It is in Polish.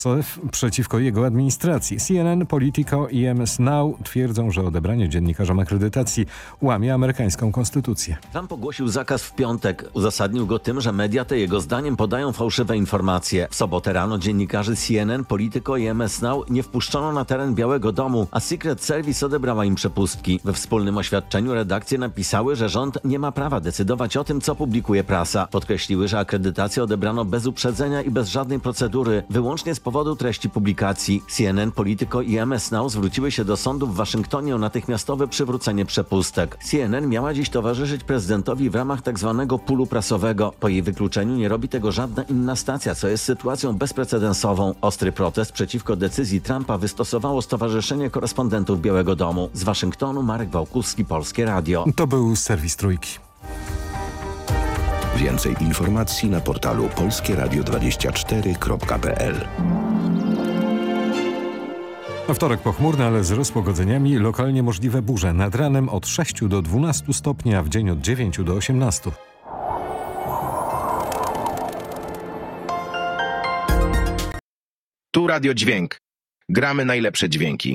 przeciwko jego administracji. CNN, Politico i MS Now twierdzą, że odebranie dziennikarzom akredytacji łamie amerykańską konstytucję. Trump ogłosił zakaz w piątek. Uzasadnił go tym, że media te jego zdaniem podają fałszywe informacje. W sobotę rano dziennikarzy CNN, Politico i MS Now nie wpuszczono na teren Białego Domu, a Secret Service odebrała im przepustki. We wspólnym oświadczeniu redakcje napisały, że rząd nie ma prawa decydować o tym, co publikuje prasa. Podkreśliły, że akredytację odebrano bez uprzedzenia i bez żadnej procedury, wyłącznie z powodu treści publikacji. CNN, Politico i MS Now zwróciły się do sądu w Waszyngtonie o natychmiastowe przywrócenie przepustek. CNN miała dziś towarzyszyć prezydentowi w ramach tzw. pulu prasowego. Po jej wykluczeniu nie robi tego żadna inna stacja, co jest sytuacją bezprecedensową. Ostry protest przeciwko decyzji Trumpa wystosowało Stowarzyszenie Korespondentów Białego Domu. Z Waszyngtonu Marek Wałkuski, Polskie Radio. To był serwis Trójki. Więcej informacji na portalu polskieradio24.pl. Wtorek pochmurny, ale z rozpogodzeniami, lokalnie możliwe burze. Nad ranem od 6 do 12 stopni, a w dzień od 9 do 18. Tu Radio Dźwięk. Gramy najlepsze dźwięki.